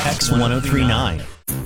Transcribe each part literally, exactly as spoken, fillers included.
X ten thirty-nine.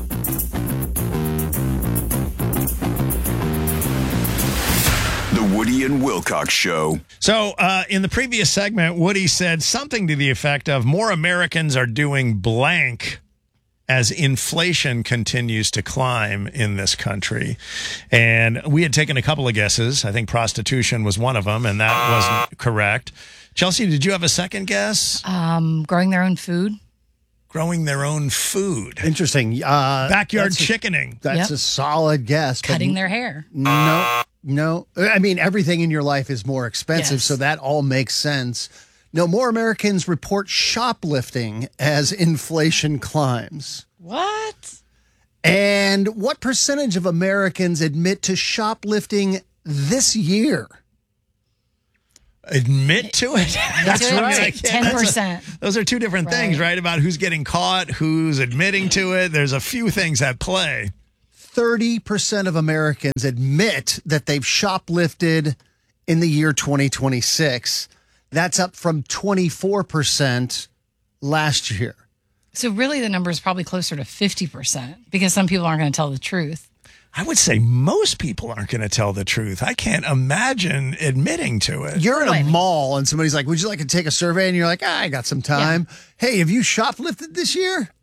The Woody and Wilcox Show. So, uh, in the previous segment, Woody said something to the effect of more Americans are doing blank as inflation continues to climb in this country. And we had taken a couple of guesses. I think prostitution was one of them, and that wasn't correct. Chelsea, did you have a second guess? Um, growing their own food. Growing their own food. Interesting. Uh, Backyard that's a- chickening. That's Yep. a solid guess. but Cutting their hair. No, no. I mean, everything in your life is more expensive, Yes. so that all makes sense. No, more Americans report shoplifting as inflation climbs. What? And what percentage of Americans admit to shoplifting this year? Admit to it. That's right. right. ten percent. Those are two different Right. things, right? About who's getting caught, who's admitting to it. There's a few things at play. thirty percent of Americans admit that they've shoplifted in the year twenty twenty-six. That's up from twenty-four percent last year. So really the number is probably closer to fifty percent because some people aren't going to tell the truth. I would say most people aren't going to tell the truth. I can't imagine admitting to it. You're in a Right. mall and somebody's like, would you like to take a survey? And you're like, ah, I got some time. Hey, have you shoplifted this year?